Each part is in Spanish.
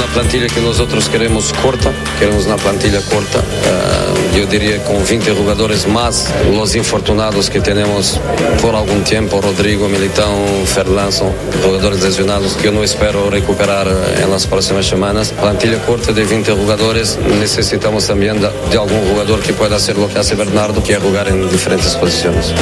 plantilla que nosotros queremos una plantilla corta. Yo diría con 20 jugadores más, los infortunados que tenemos por algún tiempo, Rodrigo, Militão, Ferland, son jugadores lesionados que yo no espero recuperar en las próximas semanas. Plantilla corta de 20 jugadores, necesitamos también de algún jugador que pueda hacer lo que hace Bernardo, que es jugar en diferentes posiciones.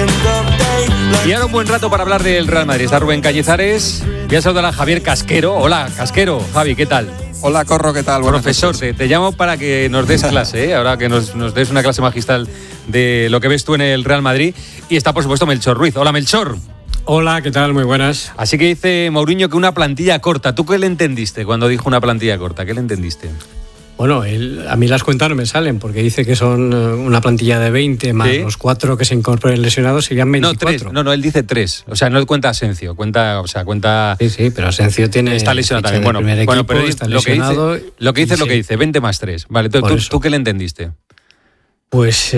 Y ahora un buen rato para hablar del Real Madrid. Está Rubén Cañizares. Voy a saludar a Javier Casquero. Hola, Casquero. Javi, ¿qué tal? Hola, Corro, ¿qué tal? Profesor, te llamo para que nos des clase, ahora que nos des una clase magistral de lo que ves tú en el Real Madrid. Y está, por supuesto, Melchor Ruiz. Hola, Melchor. Hola, ¿qué tal? Muy buenas. Así que dice Mourinho que una plantilla corta. ¿Tú qué le entendiste cuando dijo una plantilla corta? ¿Qué le entendiste? Bueno, a mí las cuentas no me salen porque dice que son una plantilla de 20 más los 4 que se incorporen lesionados serían 24. No, él dice 3. O sea, no cuenta Asensio, cuenta. Sí, pero Asensio está lesionado también. Bueno, pero está lesionado. Lo que dice es lo que dice, 20 más 3. Vale, ¿tú qué le entendiste? Pues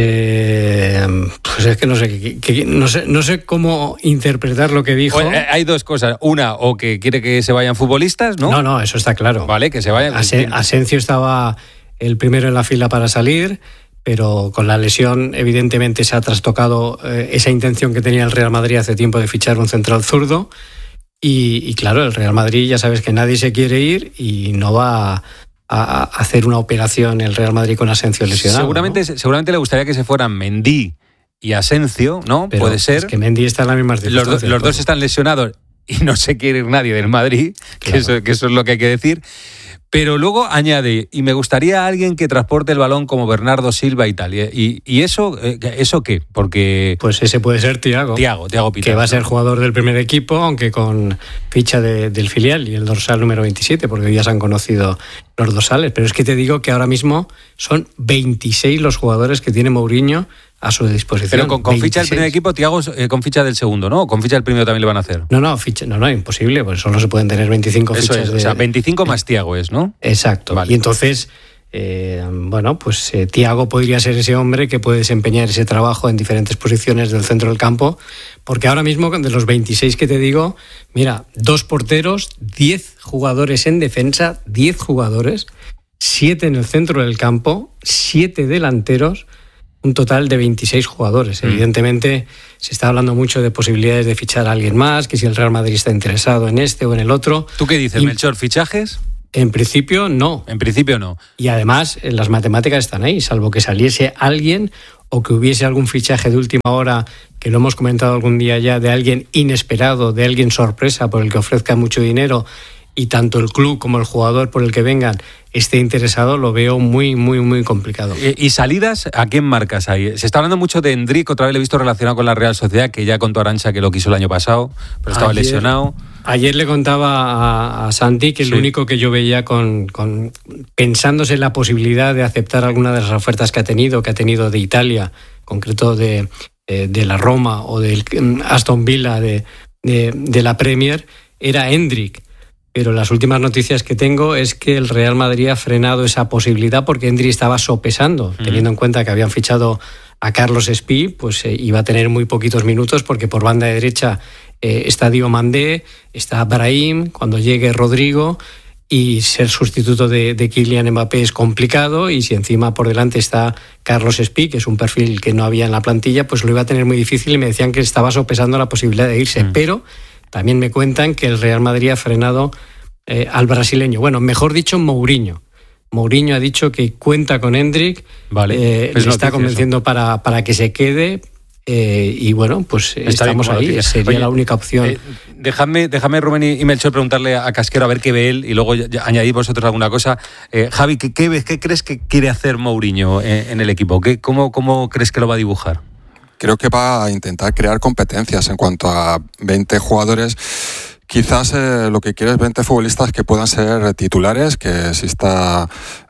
es que no sé cómo interpretar lo que dijo. Hay dos cosas. Una, o que quiere que se vayan futbolistas, ¿no? No, eso está claro. Vale, que se vayan. Asensio estaba el primero en la fila para salir, pero con la lesión evidentemente se ha trastocado esa intención que tenía el Real Madrid hace tiempo de fichar un central zurdo. Y claro, el Real Madrid ya sabes que nadie se quiere ir y no va a hacer una operación el Real Madrid con Asensio lesionado. Seguramente le gustaría que se fueran Mendy y Asensio, ¿no? Pero puede ser. Es que Mendy está en las mismas circunstancias. Los dos están lesionados y no se quiere ir nadie del Madrid, claro. que eso es lo que hay que decir. Pero luego añade, y me gustaría alguien que transporte el balón como Bernardo Silva y tal. ¿Y eso qué? Porque... Pues ese puede ser Thiago Pitaro, que va a ser jugador del primer equipo, aunque con ficha del filial y el dorsal número 27, porque ya se han conocido los dorsales. Pero es que te digo que ahora mismo son 26 los jugadores que tiene Mourinho a su disposición. Pero con ficha del primer equipo, Thiago con ficha del segundo, ¿no? ¿O con ficha del primero también le van a hacer? No, imposible, pues solo se pueden tener 25 Eso fichas. O sea, 25 más Thiago es, ¿no? Exacto. Vale. Y entonces, Thiago podría ser ese hombre que puede desempeñar ese trabajo en diferentes posiciones del centro del campo, porque ahora mismo, de los 26 que te digo, mira, 2 porteros, 10 jugadores en defensa, 10 jugadores, 7 en el centro del campo, 7 delanteros, un total de 26 jugadores. Evidentemente se está hablando mucho de posibilidades de fichar a alguien más, que si el Real Madrid está interesado en este o en el otro. ¿Tú qué dices, Melchor? ¿Fichajes? En principio no. Y además las matemáticas están ahí, salvo que saliese alguien o que hubiese algún fichaje de última hora, que lo hemos comentado algún día ya, de alguien inesperado, de alguien sorpresa por el que ofrezca mucho dinero y tanto el club como el jugador por el que vengan esté interesado, lo veo muy, muy, muy complicado. ¿Y salidas a quién marcas ahí? Se está hablando mucho de Endrick, otra vez le he visto relacionado con la Real Sociedad, que ya contó Arantxa que lo quiso el año pasado, pero estaba lesionado. Ayer le contaba a Santi que el único que yo veía pensándose en la posibilidad de aceptar alguna de las ofertas que ha tenido de Italia, en concreto de la Roma o del Aston Villa de la Premier, era Endrick. Pero las últimas noticias que tengo es que el Real Madrid ha frenado esa posibilidad porque Endrick estaba sopesando, teniendo en cuenta que habían fichado a Carlos Espí, pues iba a tener muy poquitos minutos porque por banda derecha está Diomandé, está Brahim, cuando llegue Rodrigo, y ser sustituto de Kylian Mbappé es complicado, y si encima por delante está Carlos Espí, que es un perfil que no había en la plantilla, pues lo iba a tener muy difícil, y me decían que estaba sopesando la posibilidad de irse, pero también me cuentan que el Real Madrid ha frenado al brasileño. Bueno, mejor dicho, Mourinho. Mourinho ha dicho que cuenta con Endrick, le está convenciendo para que se quede, y bueno, pues estamos ahí, sería la única opción. Déjame Rubén y Melchor preguntarle a Casquero a ver qué ve él y luego añadir vosotros alguna cosa. Javi, ¿qué crees que quiere hacer Mourinho en el equipo? ¿Cómo crees que lo va a dibujar? Creo que va a intentar crear competencias en cuanto a 20 jugadores. Quizás lo que quiere es 20 futbolistas que puedan ser titulares, que exista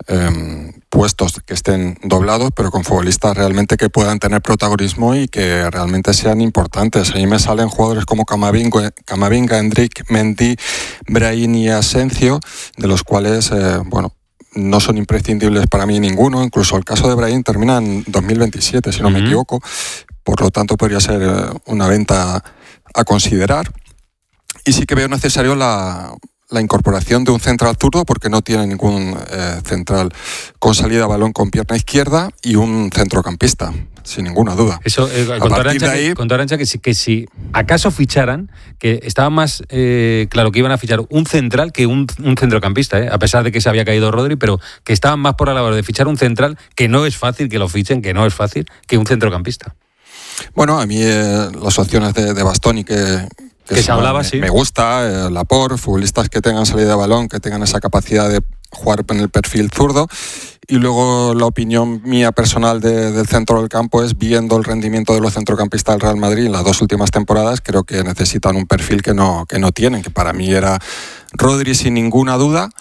puestos que estén doblados, pero con futbolistas realmente que puedan tener protagonismo y que realmente sean importantes. Ahí me salen jugadores como Camavinga, Endrick, Mendy, Brahim y Asensio, de los cuales, no son imprescindibles para mí ninguno. Incluso el caso de Brahim termina en 2027, si no me equivoco. Por lo tanto, podría ser una venta a considerar. Y sí que veo necesario la la incorporación de un central zurdo, porque no tiene ningún central con salida a balón con pierna izquierda, y un centrocampista, sin ninguna duda. Eso, con tu Arantxa, que si acaso ficharan, que estaba más claro que iban a fichar un central que un centrocampista, a pesar de que se había caído Rodri, pero que estaban más por la labor de fichar un central, que no es fácil que lo fichen, que no es fácil, que un centrocampista. Bueno, a mí las opciones de Bastoni que se hablaba, sí. Me gusta, Laporte, futbolistas que tengan salida de balón, que tengan esa capacidad de jugar en el perfil zurdo. Y luego la opinión mía personal del centro del campo es, viendo el rendimiento de los centrocampistas del Real Madrid en las 2 últimas temporadas, creo que necesitan un perfil que no tienen, que para mí era Rodri sin ninguna duda,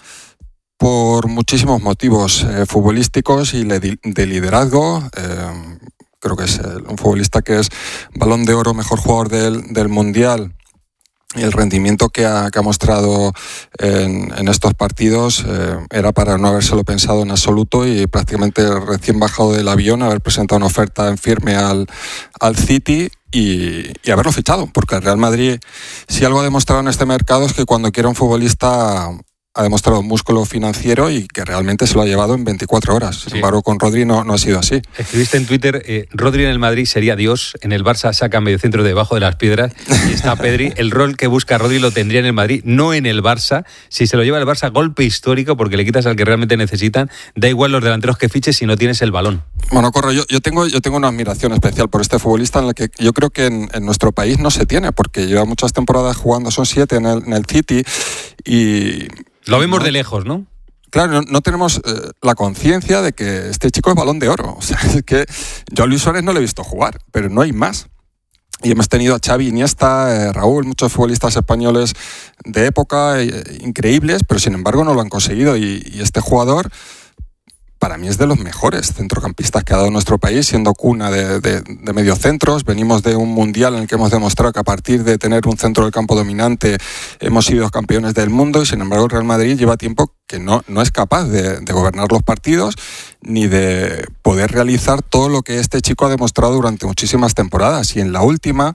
por muchísimos motivos futbolísticos y de liderazgo. Creo que es un futbolista que es Balón de Oro, mejor jugador del Mundial. Y el rendimiento que ha mostrado en estos partidos era para no habérselo pensado en absoluto, y prácticamente recién bajado del avión haber presentado una oferta en firme al City y haberlo fichado, porque el Real Madrid, si algo ha demostrado en este mercado, es que cuando quiere un futbolista ha demostrado músculo financiero, y que realmente se lo ha llevado en 24 horas. Sin embargo, con Rodri no ha sido así. Escribiste en Twitter, Rodri en el Madrid sería Dios, en el Barça saca mediocentro debajo de las piedras, y está Pedri. El rol que busca Rodri lo tendría en el Madrid, no en el Barça. Si se lo lleva el Barça, golpe histórico, porque le quitas al que realmente necesitan. Da igual los delanteros que fiches si no tienes el balón. Bueno, Corro, yo tengo una admiración especial por este futbolista, en la que yo creo que en nuestro país no se tiene, porque lleva muchas temporadas jugando, son 7 en el City, y lo vemos de lejos, ¿no? Claro, no tenemos la conciencia de que este chico es Balón de Oro. O sea, es que yo a Luis Suárez no le he visto jugar, pero no hay más. Y hemos tenido a Xavi, Iniesta, Raúl, muchos futbolistas españoles de época increíbles, pero sin embargo no lo han conseguido. Y este jugador, para mí, es de los mejores centrocampistas que ha dado nuestro país, siendo cuna de mediocentros. Venimos de un mundial en el que hemos demostrado que a partir de tener un centro del campo dominante hemos sido campeones del mundo, y sin embargo el Real Madrid lleva tiempo que no es capaz de gobernar los partidos, ni de poder realizar todo lo que este chico ha demostrado durante muchísimas temporadas. Y en la última,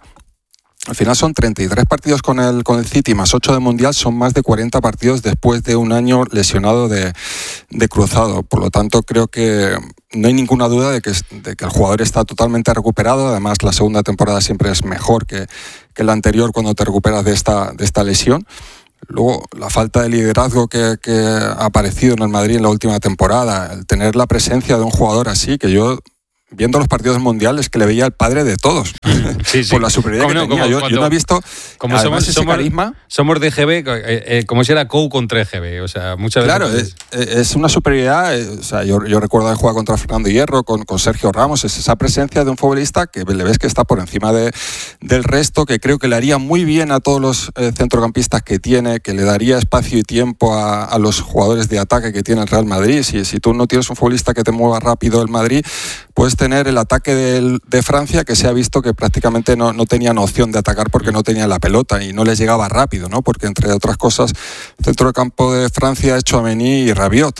al final son 33 partidos con el City, más 8 de Mundial, son más de 40 partidos después de un año lesionado de cruzado. Por lo tanto, creo que no hay ninguna duda de que el jugador está totalmente recuperado. Además, la segunda temporada siempre es mejor que la anterior cuando te recuperas de esta lesión. Luego, la falta de liderazgo que ha aparecido en el Madrid en la última temporada, el tener la presencia de un jugador así, que yo, viendo los partidos mundiales, que le veía el padre de todos, por la superioridad que tenía. Yo no he visto, como ese carisma. Somos de EGB, como si era COU contra EGB, o sea, muchas veces. Claro, es una superioridad. O sea, yo recuerdo haber jugado contra Fernando Hierro, con Sergio Ramos. Es esa presencia de un futbolista que le ves que está por encima del resto, que creo que le haría muy bien a todos los centrocampistas que tiene, que le daría espacio y tiempo a los jugadores de ataque que tiene el Real Madrid. Si tú no tienes un futbolista que te mueva rápido el Madrid, puedes tener el ataque de Francia, que se ha visto que prácticamente no tenían opción de atacar porque no tenían la pelota y no les llegaba rápido, ¿no? Porque, entre otras cosas, el centro del campo de Francia ha hecho Tchouaméni y Rabiot.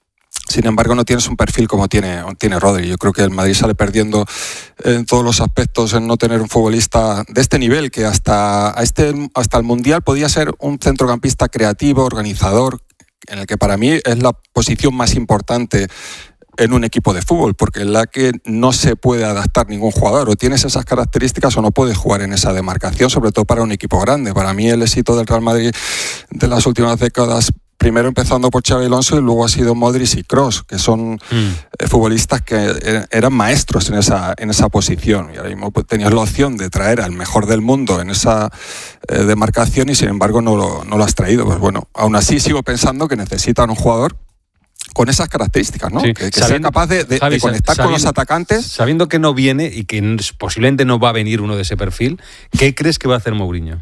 Sin embargo, no tienes un perfil como tiene Rodri. Yo creo que el Madrid sale perdiendo en todos los aspectos en no tener un futbolista de este nivel, que hasta el Mundial podía ser un centrocampista creativo, organizador, en el que para mí es la posición más importante en un equipo de fútbol, porque en la que no se puede adaptar ningún jugador. O tienes esas características o no puedes jugar en esa demarcación, sobre todo para un equipo grande. Para mí el éxito del Real Madrid de las últimas décadas, primero empezando por Xabi Alonso y luego ha sido Modric y Kroos, que son futbolistas que eran maestros en esa posición. Y ahora mismo tenías la opción de traer al mejor del mundo en esa demarcación y sin embargo no lo has traído. Pues bueno, aún así sigo pensando que necesitan un jugador con esas características, ¿no? Sí. Que sea capaz de conectar con los atacantes. Sabiendo que no viene y que posiblemente no va a venir uno de ese perfil, ¿qué crees que va a hacer Mourinho?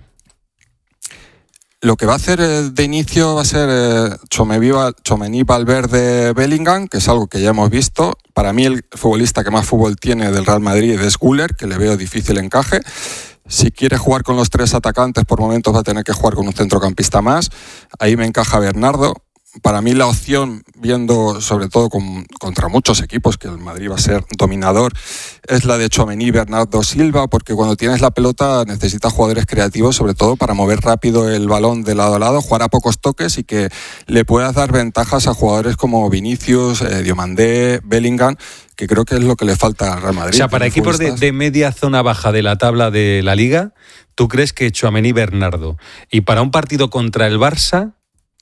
Lo que va a hacer de inicio va a ser Tchouaméni, Valverde, Bellingham, que es algo que ya hemos visto. Para mí el futbolista que más fútbol tiene del Real Madrid es Güler, que le veo difícil encaje. Si quiere jugar con los 3 atacantes, por momentos va a tener que jugar con un centrocampista más. Ahí me encaja Bernardo. para mí la opción, viendo sobre todo contra muchos equipos, que el Madrid va a ser dominador, es la de Tchouaméni y Bernardo Silva, porque cuando tienes la pelota necesitas jugadores creativos, sobre todo para mover rápido el balón de lado a lado, jugar a pocos toques y que le puedas dar ventajas a jugadores como Vinicius, Diomandé, Bellingham, que creo que es lo que le falta al Real Madrid. O sea, para equipos de media zona baja de la tabla de la Liga, ¿tú crees que Tchouaméni y Bernardo? Y para un partido contra el Barça...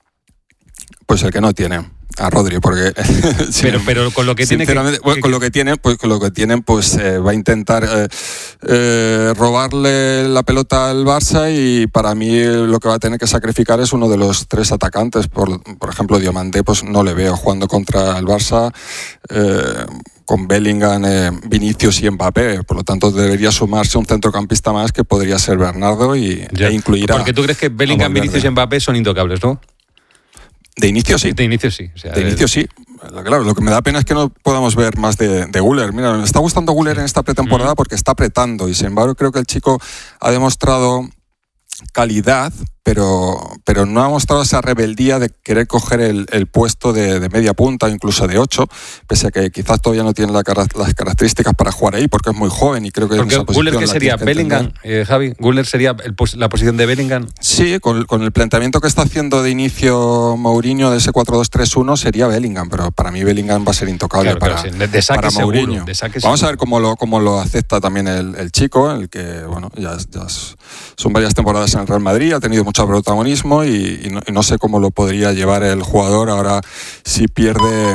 Pues el que no tiene, a Rodri, porque pero con lo que tiene con lo que tienen pues va a intentar robarle la pelota al Barça, y para mí lo que va a tener que sacrificar es uno de los 3 atacantes. Por ejemplo, Diomandé, pues no le veo jugando contra el Barça con Bellingham, Vinicius y Mbappé, por lo tanto debería sumarse un centrocampista más, que podría ser Bernardo, e incluir porque tú crees que Bellingham, Vinicius y Mbappé son intocables, ¿no? De inicio sí. De inicio sí. O sea, de inicio sí. Claro, lo que me da pena es que no podamos ver más de Güler. Mira, me está gustando Güler en esta pretemporada porque está apretando, y sin embargo creo que el chico ha demostrado calidad, pero no ha mostrado esa rebeldía de querer coger el puesto de media punta, incluso de 8, pese a que quizás todavía no tiene las características para jugar ahí, porque es muy joven y creo que... Porque Güler, ¿qué sería? ¿Bellingham, Javi? ¿Güler sería la posición de Bellingham? Sí, con el planteamiento que está haciendo de inicio Mourinho de ese 4-2-3-1 sería Bellingham, pero para mí Bellingham va a ser intocable para Mourinho. Vamos a ver cómo lo acepta también el chico, el que, bueno, ya son varias temporadas en el Real Madrid, ha tenido mucho protagonismo y no sé cómo lo podría llevar el jugador ahora si pierde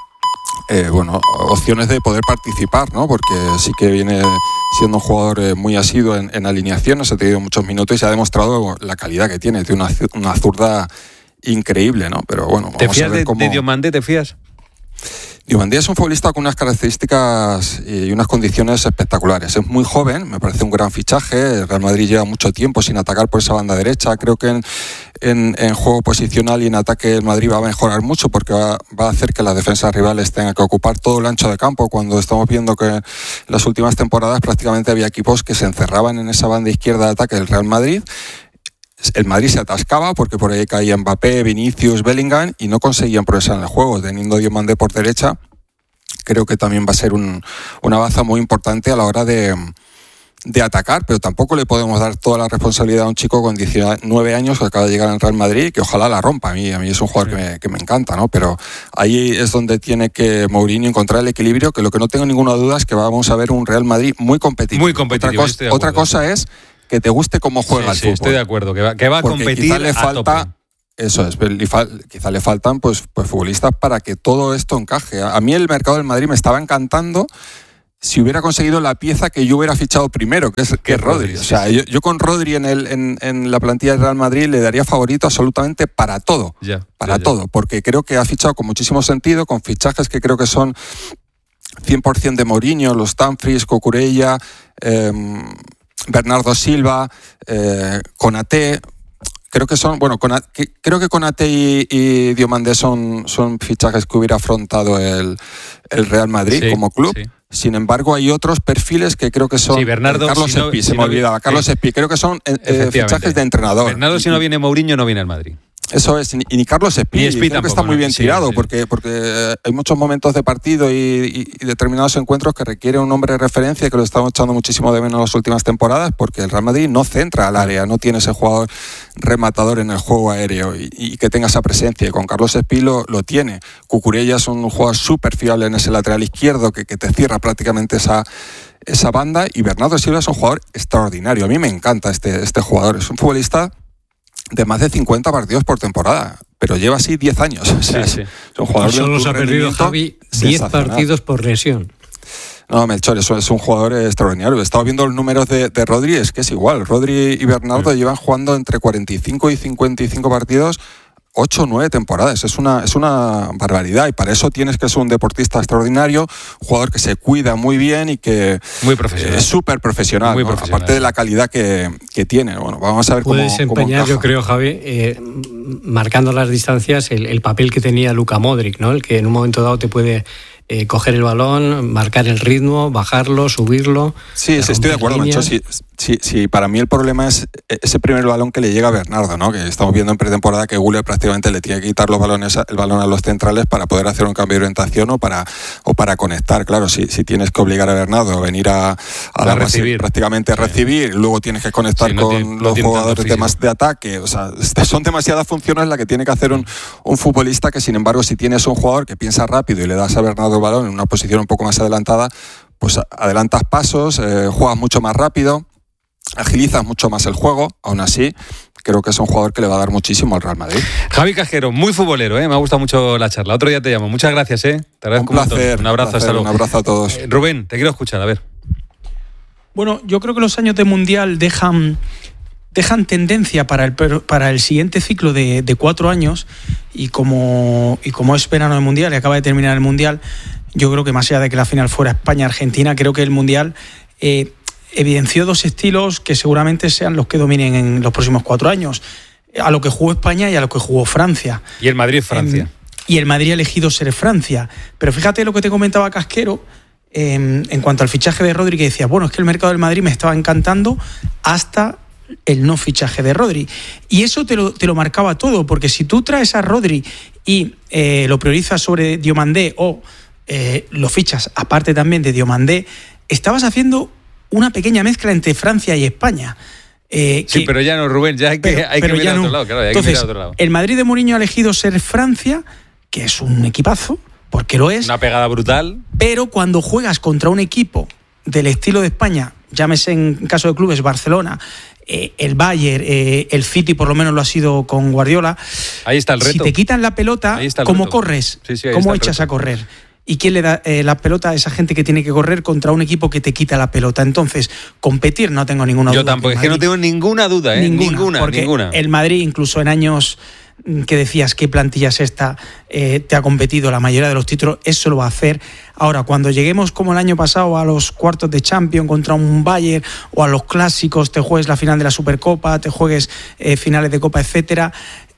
opciones de poder participar, ¿no? Porque sí que viene siendo un jugador muy asiduo en alineaciones, ha tenido muchos minutos y ha demostrado la calidad que tiene una zurda increíble, ¿no? Pero bueno, vamos a ver cómo... ¿De Diomandé te fías? Diomandé es un futbolista con unas características y unas condiciones espectaculares. Es muy joven, me parece un gran fichaje. El Real Madrid lleva mucho tiempo sin atacar por esa banda derecha. Creo que en juego posicional y en ataque el Madrid va a mejorar mucho, porque va a hacer que las defensas rivales tengan que ocupar todo el ancho de campo, cuando estamos viendo que en las últimas temporadas prácticamente había equipos que se encerraban en esa banda izquierda de ataque del Real Madrid. El Madrid se atascaba porque por ahí caía Mbappé, Vinicius, Bellingham, y no conseguían progresar en el juego. Teniendo Diomandé por derecha, creo que también va a ser una baza muy importante a la hora de atacar, pero tampoco le podemos dar toda la responsabilidad a un chico con 19 años que acaba de llegar al Real Madrid, que ojalá la rompa. A mí es un jugador que me encanta, ¿no? Pero ahí es donde tiene que Mourinho encontrar el equilibrio, que lo que no tengo ninguna duda es que vamos a ver un Real Madrid muy competitivo. Muy competitivo. Otra cosa es que te guste cómo juega el fútbol. Estoy de acuerdo, que va a competir quizá le falta, eso es, quizá le faltan pues futbolistas para que todo esto encaje. A mí el mercado del Madrid me estaba encantando si hubiera conseguido la pieza que yo hubiera fichado primero, que es Rodri. O sea, yo con Rodri en la plantilla del Real Madrid le daría favorito absolutamente para todo. Todo, porque creo que ha fichado con muchísimo sentido, con fichajes que creo que son 100% de Mourinho, los Dumfries, Cucurella, Bernardo Silva, Konaté. Creo que son, creo que Konaté y Diomandé son fichajes que hubiera afrontado el Real Madrid como club. Sí. Sin embargo, hay otros perfiles que creo que son... Bernardo, Carlos Espí, se me olvidaba. Carlos Espí, creo que son fichajes de entrenador. Bernardo, si no viene Mourinho, no viene al Madrid. Eso es, y ni Carlos Espí, creo que está muy bien tirado, porque hay muchos momentos de partido y determinados encuentros que requieren un hombre de referencia, que lo estamos echando muchísimo de menos en las últimas temporadas, porque el Real Madrid no centra al área, no tiene ese jugador rematador en el juego aéreo y que tenga esa presencia, y con Carlos Espí lo tiene. Cucurella es un jugador súper fiable en ese lateral izquierdo que te cierra prácticamente esa banda, y Bernardo Silva es un jugador extraordinario. A mí me encanta este jugador, es un futbolista de más de 50 partidos por temporada, pero lleva así 10 años. O sea, es un jugador solo se ha perdido, Javi, 10 partidos por lesión. No, Melchor, eso es un jugador extraordinario. He estado viendo los números de Rodri, es que es igual. Rodri y Bernardo llevan jugando entre 45 y 55 partidos 8 o 9 temporadas. Es una barbaridad, y para eso tienes que ser un deportista extraordinario, un jugador que se cuida muy bien y que muy profesional. Es súper profesional, ¿no? Aparte de la calidad que tiene. Bueno, vamos a ver cómo desempeñar, yo creo, Javi, marcando las distancias, el papel que tenía Luka Modric, ¿no? El que en un momento dado te puede coger el balón, marcar el ritmo, bajarlo, subirlo. Sí, estoy de acuerdo, Nacho. Sí, para mí el problema es ese primer balón que le llega a Bernardo, ¿no? Que estamos viendo en pretemporada que Güler prácticamente le tiene que quitar el balón a los centrales para poder hacer un cambio de orientación o para conectar. Claro, si tienes que obligar a Bernardo a venir a la base, prácticamente a recibir, luego tienes que conectar con los jugadores de ataque. O sea, son demasiadas funciones las que tiene que hacer un futbolista que, sin embargo, si tienes un jugador que piensa rápido y le das a Bernardo el balón en una posición un poco más adelantada, pues adelantas pasos, juegas mucho más rápido, agilizas mucho más el juego. Aún así, creo que es un jugador que le va a dar muchísimo al Real Madrid. Javi Casquero, muy futbolero, me ha gustado mucho la charla. Otro día te llamo. Muchas gracias, Te agradezco un placer. Un abrazo, hasta luego. Un abrazo a todos. Rubén, te quiero escuchar, a ver. Bueno, yo creo que los años de Mundial dejan tendencia para el siguiente ciclo de 4 años, y como es verano del Mundial y acaba de terminar el Mundial, yo creo que más allá de que la final fuera España-Argentina, creo que el Mundial evidenció 2 estilos que seguramente sean los que dominen en los próximos 4 años, a lo que jugó España y a lo que jugó Francia. Y el Madrid-Francia. Y el Madrid ha elegido ser Francia. Pero fíjate lo que te comentaba Casquero, en cuanto al fichaje de Rodri, que decía, bueno, es que el mercado del Madrid me estaba encantando hasta el no fichaje de Rodri. Y eso te lo marcaba todo, porque si tú traes a Rodri y lo priorizas sobre Diomandé o lo fichas aparte también de Diomandé, estabas haciendo una pequeña mezcla entre Francia y España. Sí, pero ya no, Rubén, ya hay que mirar a otro lado. Claro, entonces, que mirar a otro lado. El Madrid de Mourinho ha elegido ser Francia, que es un equipazo, porque lo es. Una pegada brutal. Pero cuando juegas contra un equipo del estilo de España, llámese en caso de clubes Barcelona, el Bayern, el City por lo menos lo ha sido con Guardiola. Ahí está el reto. Si te quitan la pelota, ¿cómo corres? Sí, ¿Cómo echas a correr? ¿Y quién le da la pelota a esa gente que tiene que correr contra un equipo que te quita la pelota? Entonces, competir no tengo ninguna duda. Yo tampoco, es que no tengo ninguna duda, ninguna. El Madrid, incluso en años que decías qué plantilla es esta, te ha competido la mayoría de los títulos, eso lo va a hacer. Ahora, cuando lleguemos como el año pasado a los cuartos de Champions contra un Bayern, o a los clásicos, te juegues la final de la Supercopa, te juegues finales de Copa, etcétera,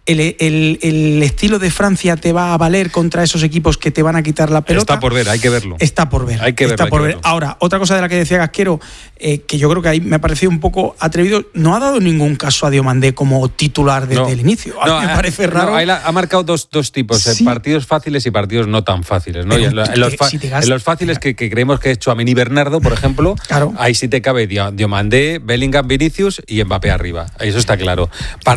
el estilo de Francia te va a valer contra esos equipos que te van a quitar la pelota. Está por ver, hay que verlo. Está por ver. Ahora, otra cosa de la que decía Casquero, que yo creo que ahí me ha parecido un poco atrevido, no ha dado ningún caso a Diomandé como titular desde el inicio. A mí me parece raro. Ha marcado dos tipos, sí, partidos fáciles y partidos no tan fáciles, ¿no? En los fáciles que creemos que es Tchouaméni y Bernardo, por ejemplo, claro, ahí sí te cabe Diomandé, Bellingham, Vinicius y Mbappé arriba. Eso está claro.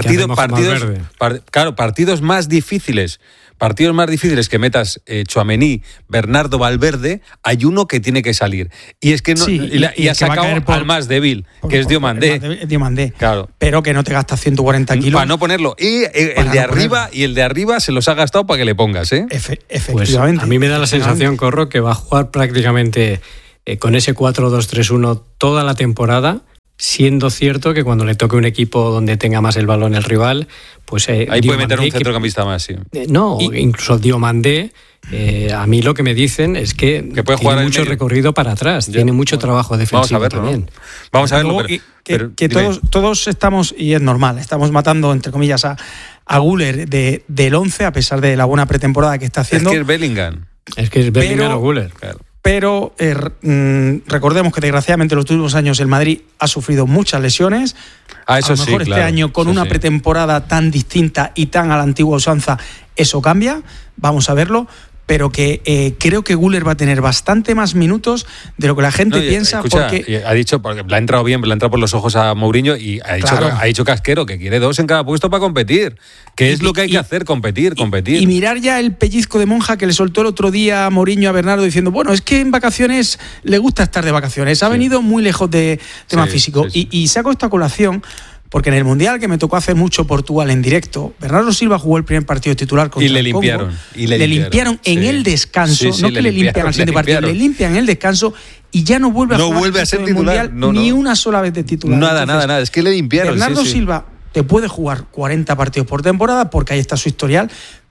Partidos más difíciles que metas Tchouaméni, Bernardo, Valverde, hay uno que tiene que salir. Y es que no, sí, y ha sacado al más débil, que es Diomandé. Claro. Pero que no te gastas 140 kilos. Para no ponerlo. Y el de arriba se los ha gastado para que le pongas, ¿eh? Efectivamente. Pues a mí me da la sensación, Corro, que va a jugar prácticamente con ese 4-2-3-1 toda la temporada, siendo cierto que cuando le toque un equipo donde tenga más el balón el rival, pues ahí Diomandé, puede meter un centrocampista más, sí. Incluso Diomandé, a mí lo que me dicen es que puede jugar, tiene mucho recorrido para atrás, tiene mucho trabajo defensivo. Vamos a verlo, también. ¿no? Vamos a verlo. Que todos estamos, y es normal, estamos matando, entre comillas, a Güler del 11, a pesar de la buena pretemporada que está haciendo. Es que es Bellingham o Güler. Claro. Pero recordemos que desgraciadamente en los últimos años el Madrid ha sufrido muchas lesiones. Eso a lo mejor sí, este año con una pretemporada tan distinta y tan a la antigua usanza, eso cambia, vamos a verlo. Pero que creo que Güler va a tener bastante más minutos de lo que la gente piensa. Escucha, ha dicho, porque le ha entrado bien, le ha entrado por los ojos a Mourinho y ha dicho Casquero que quiere 2 en cada puesto para competir. Que es lo que hay que hacer, competir. Y mirar ya el pellizco de monja que le soltó el otro día a Mourinho a Bernardo diciendo, bueno, es que en vacaciones le gusta estar de vacaciones. Ha venido muy lejos de tema físico. Sí. Y saco esta colación porque en el Mundial, que me tocó hacer mucho Portugal en directo, Bernardo Silva jugó el primer partido titular contra el Congo. Le limpiaron en el descanso, no que le limpian al siguiente partido, le limpian en el descanso y ya no vuelve a ser titular ni una sola vez de titular. Nada, es que le limpiaron. Bernardo Silva te puede jugar 40 partidos por temporada porque ahí está su historial,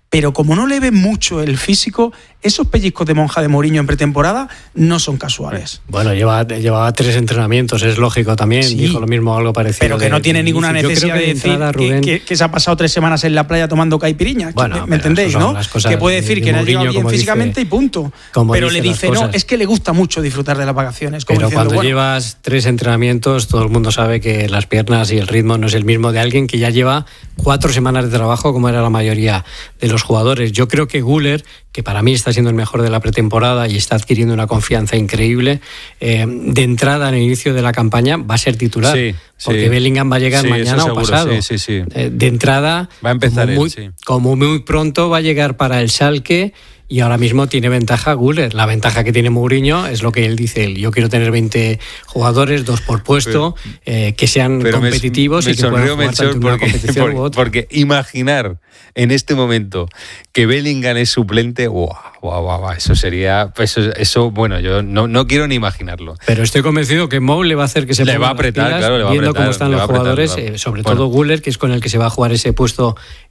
pero como no le ven mucho el físico, esos pellizcos de monja de Mourinho en pretemporada no son casuales. Bueno, llevaba 3 entrenamientos, es lógico también, sí, dijo lo mismo, algo parecido. Pero que no tiene ninguna necesidad de decir Rubén, que se ha pasado 3 semanas en la playa tomando caipiriña. Bueno, ¿me entendéis, no? Que puede decir que no ha llegado bien físicamente y punto. Pero le dice, no, es que le gusta mucho disfrutar de las vacaciones. Como pero diciendo, cuando llevas 3 entrenamientos, todo el mundo sabe que las piernas y el ritmo no es el mismo de alguien que ya lleva 4 semanas de trabajo, como era la mayoría de los jugadores. Yo creo que Güler, que para mí está siendo el mejor de la pretemporada y está adquiriendo una confianza increíble, de entrada en el inicio de la campaña va a ser titular, porque Bellingham va a llegar mañana o pasado. De entrada, va a empezar como muy pronto va a llegar para el Schalke. Y ahora mismo tiene ventaja Güler. La ventaja que tiene Mourinho es lo que él dice. Yo quiero tener 20 jugadores, 2 por puesto, que sean competitivos y que puedan jugar tanto en una competición u otra. Porque imaginar en este momento que Bellingham es suplente, eso sería... Eso bueno, yo no quiero ni imaginarlo. Pero estoy convencido que Mou le va a hacer que se le va a apretar, pilas, claro, le va a viendo apretar, cómo están los jugadores, sobre todo Güler, que es con el que se va a jugar ese puesto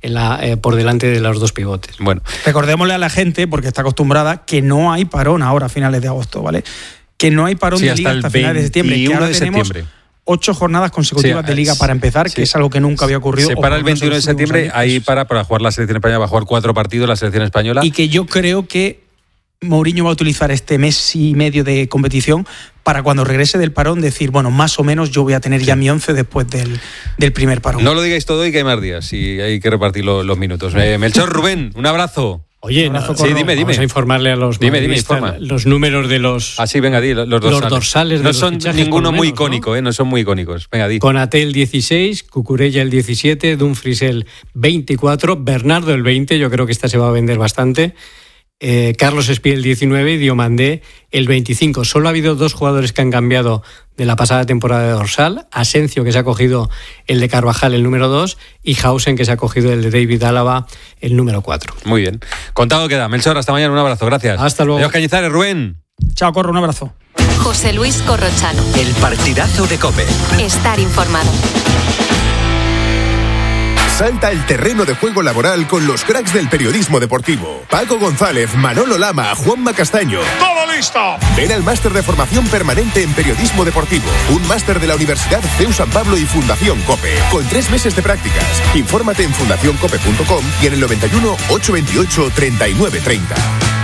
por delante de los 2 pivotes. Bueno, recordémosle a la gente, porque está acostumbrada, que no hay parón ahora a finales de agosto, ¿vale? Que no hay parón de liga hasta finales de septiembre. Que ahora tenemos 8 jornadas consecutivas de liga para empezar, que es algo que nunca había ocurrido. Se para el 21 de septiembre, ahí para jugar la selección española, va a jugar 4 partidos la selección española. Y que yo creo que Mourinho va a utilizar este mes y medio de competición para cuando regrese del parón decir, bueno, más o menos yo voy a tener ya mi 11 después del primer parón. No lo digáis todo y que hay más días y hay que repartir los minutos. Melchor, Rubén, un abrazo. Oye, dime. Vamos a informarle a los los números de los... Ah, sí, venga, di, los dorsales. No son ninguno muy icónico, no son muy icónicos. Venga, di. Konaté el 16, Cucurella el 17, Dumfries el 24, Bernardo el 20, yo creo que esta se va a vender bastante. Carlos Espí el 19 y Diomandé el 25. Solo ha habido 2 jugadores que han cambiado de la pasada temporada de dorsal: Asencio, que se ha cogido el de Carvajal, el número 2, y Hausen, que se ha cogido el de David Álava, el número 4. Muy bien. Contado queda. Melchor, hasta mañana, un abrazo, gracias. Hasta luego. Adiós, Cañizares, Rubén. Chao, Corro, un abrazo. José Luis Corrochano. El partidazo de COPE. Estar informado. Salta al terreno de juego laboral con los cracks del periodismo deportivo. Paco González, Manolo Lama, Juanma Castaño. ¡Todo listo! Ven al máster de formación permanente en periodismo deportivo. Un máster de la Universidad CEU San Pablo y Fundación COPE. Con 3 meses de prácticas. Infórmate en fundacioncope.com y en el 91 828 3930.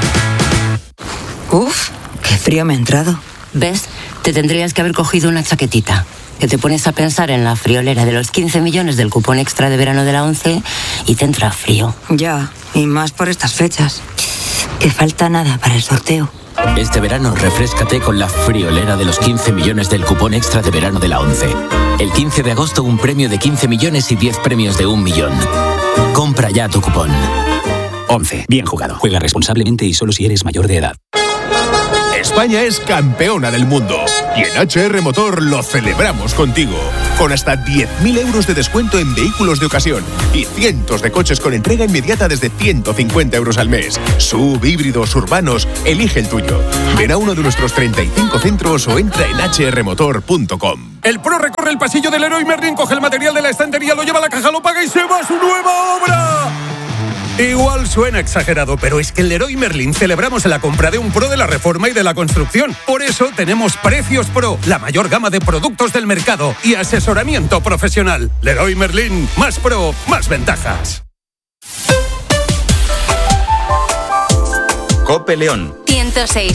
Uf, qué frío me ha entrado. ¿Ves? Te tendrías que haber cogido una chaquetita. Que te pones a pensar en la friolera de los 15 millones del cupón extra de verano de la 11 y te entra frío. Ya, y más por estas fechas. Que falta nada para el sorteo. Este verano refréscate con la friolera de los 15 millones del cupón extra de verano de la 11. El 15 de agosto un premio de 15 millones y 10 premios de 1 millón. Compra ya tu cupón. 11. Bien jugado. Juega responsablemente y solo si eres mayor de edad. España es campeona del mundo y en HR Motor lo celebramos contigo. Con hasta 10.000 euros de descuento en vehículos de ocasión y cientos de coches con entrega inmediata desde 150 euros al mes. SUV, híbridos, urbanos, elige el tuyo. Ven a uno de nuestros 35 centros o entra en hrmotor.com. El pro recorre el pasillo del Leroy Merlin, coge el material de la estantería, lo lleva a la caja, lo paga y se va a su nueva obra. Igual suena exagerado, pero es que en Leroy Merlin celebramos la compra de un pro de la reforma y de la construcción. Por eso tenemos Precios Pro, la mayor gama de productos del mercado y asesoramiento profesional. Leroy Merlin, más pro, más ventajas. COPE León 106.